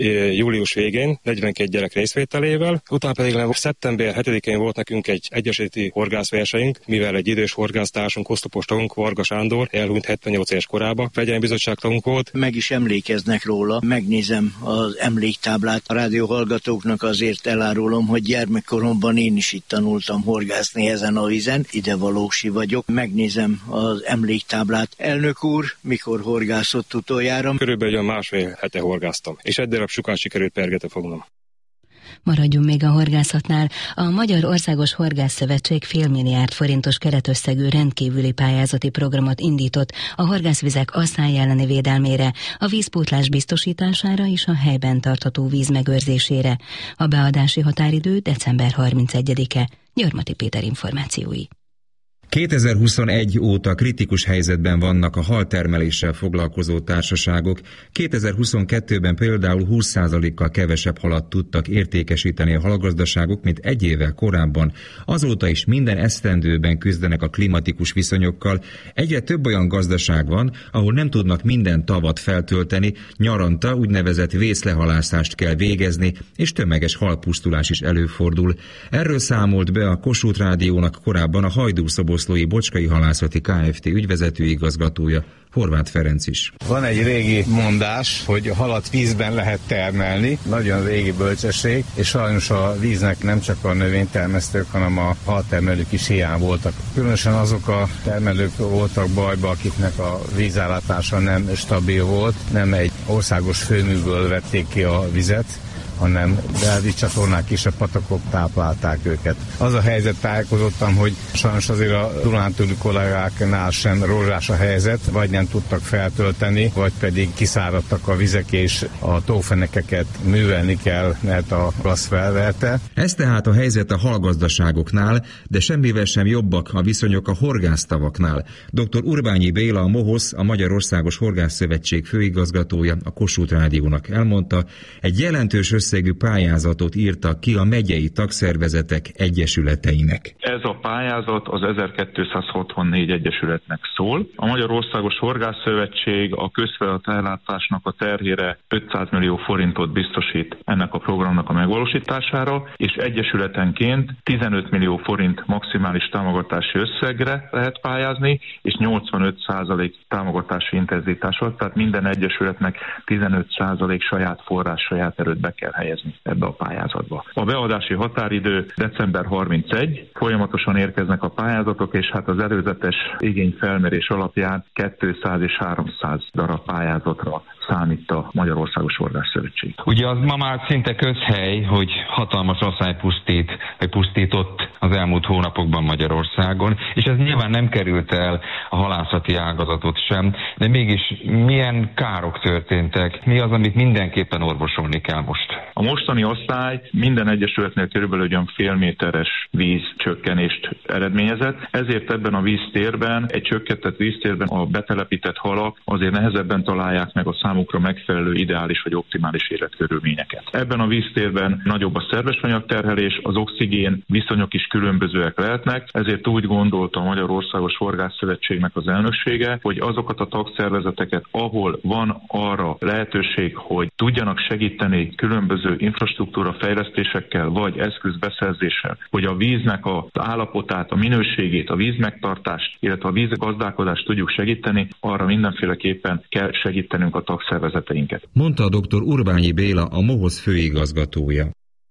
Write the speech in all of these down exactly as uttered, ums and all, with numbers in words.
július végén negyvenkét gyerek részvételével, utána pedig szeptember hetedikén volt nekünk egy egyesületi horgászversenyünk, mivel egy idős horgásztársunk, oszlopos Varga Sándor elhunyt hetvennyolc éves korába, fegyelmibizottság tagunk volt. Meg is emlékeznek róla, megnézem az emléktáblát. A rádióhallgatóknak azért elárulom, hogy gyermekkoromban én is itt tanultam horgászni ezen a vízen, ide valósi vagyok. Megnézem az emléktáblát. Elnök úr, mikor horgászott utoljára? Körülbelül olyan másfél hete horgáztam, és eddig sokan sikerült pergetve fognom. Maradjunk még a horgászatnál. A Magyar Országos Horgászszövetség félmilliárd forintos keretösszegű rendkívüli pályázati programot indított a horgászvizek asszály elleni védelmére, a vízpótlás biztosítására és a helyben tartható víz megőrzésére. A beadási határidő december harmincegyedike. Gyarmati Péter információi. kétezer-huszonegy óta kritikus helyzetben vannak a haltermeléssel foglalkozó társaságok. kétezer-huszonkettőben például húsz százalékkal kevesebb halat tudtak értékesíteni a halgazdaságok, mint egy évvel korábban. Azóta is minden esztendőben küzdenek a klimatikus viszonyokkal. Egyre több olyan gazdaság van, ahol nem tudnak minden tavat feltölteni, nyaranta úgynevezett vészlehalászást kell végezni, és tömeges halpusztulás is előfordul. Erről számolt be a Kossuth Rádiónak korábban a Hajdúszoboszlói Bocskai Halászati Kft. Ügyvezető igazgatója, Horváth Ferenc is. Van egy régi mondás, hogy a halat vízben lehet termelni, nagyon régi bölcsesség, és sajnos a víznek nem csak a növénytermesztők, hanem a haltermelők is hiány voltak. Különösen azok a termelők voltak bajba, akiknek a vízellátása nem stabil volt, nem egy országos főműből vették ki a vizet, hanem belvíz csatornák és a patakok táplálták őket. Az a helyzet tájékozottam, hogy sajnos azért a Dunántúli kollégáknál sem rózsás a helyzet, vagy nem tudtak feltölteni, vagy pedig kiszáradtak a vizek, és a tófenekeket művelni kell, mert a gaz felverte. Ez tehát a helyzet a halgazdaságoknál, de semmivel sem jobbak a viszonyok a horgásztavaknál. doktor Urbányi Béla, a MOHOSZ, a Magyar Országos Horgászszövetség főigazgatója a Kossuth Rádiónak elmondta, egy jelentős összegű pályázatot írtak ki a megyei tagszervezetek egyesületeinek. Ez a pályázat az ezerkétszázhatvannégy egyesületnek szól. A Magyar Országos Horgászszövetség a közfeladaellátásnak a terhére ötszáz millió forintot biztosít ennek a programnak a megvalósítására, és egyesületenként tizenöt millió forint maximális támogatási összegre lehet pályázni, és nyolcvanöt százalék támogatási intenzitással, tehát minden egyesületnek tizenöt százalék saját forrás, saját erőt be kell helyezni ebbe a pályázatba. A beadási határidő december harmincegy, folyamatosan érkeznek a pályázatok, és hát az előzetes igényfelmérés alapján kétszáz és háromszáz darab pályázatra számít a Magyarországos Horgászszövetség. Ugye az ma már szinte közhely, hogy hatalmas asszály pusztít, vagy pusztított az elmúlt hónapokban Magyarországon, és ez nyilván nem került el a halászati ágazatot sem, de mégis milyen károk történtek, mi az, amit mindenképpen orvosolni kell most? A mostani asszály minden egyesületnél körülbelül olyan fél méteres vízcsökkenést eredményezett, ezért ebben a víztérben, egy csökkentett víztérben a betelepített halak azért nehezebben találják meg a számukra megfelelő ideális vagy optimális életkörülményeket. Ebben a víztérben nagyobb a szervesanyagterhelés, az oxigén viszonyok is különbözőek lehetnek, ezért úgy gondolta a Magyar Országos Horgászszövetségnek az elnöksége, hogy azokat a tagszervezeteket, ahol van arra lehetőség, hogy tudjanak segíteni különböző infrastruktúra fejlesztésekkel vagy eszközbeszerzéssel, hogy a víznek az állapotát, a minőségét, a vízmegtartást, illetve a vízgazdálkodást tudjuk segíteni, arra mindenféleképpen kell segítenünk a tagszervezeteinket. Mondta a doktor Urbányi Béla, a MOHOSZ főigazgatója.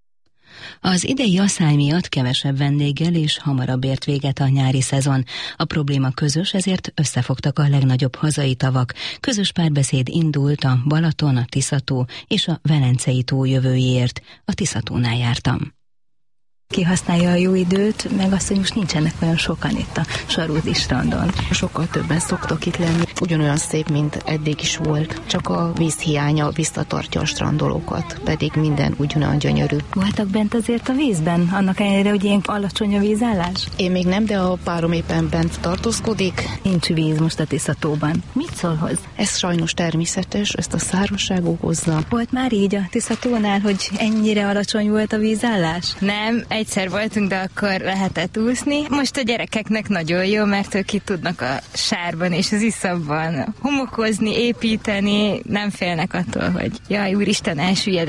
Az idei asszály miatt kevesebb vendéggel és hamarabb ért véget a nyári szezon. A probléma közös, ezért összefogtak a legnagyobb hazai tavak. Közös párbeszéd indult a Balaton, a Tiszató és a Velencei tó jövőjéért. A Tiszatónál jártam. Kihasználja a jó időt, meg azt, hogy most nincsenek olyan sokan itt a Sarúdi strandon. Sokkal többen szoktok itt lenni. Ugyanolyan szép, mint eddig is volt. Csak a vízhiánya visszatartja a strandolókat, pedig minden ugyanolyan gyönyörű. Voltak bent azért a vízben, annak ellenére, hogy ilyen alacsony a vízállás? Én még nem, de a párom éppen bent tartózkodik. Nincs víz most a Tiszatóban. Mit szól hozzá? Ez sajnos természetes, ezt a szárazság okozza. Volt már így a Tiszatónál, hogy ennyire alacsony volt a vízállás? Nem, egyszer voltunk, de akkor lehetett úszni. Most a gyerekeknek nagyon jó, mert ők itt tudnak a sárban és az iszapban homokozni, építeni, nem félnek attól, hogy jaj, úristen, elsüllyed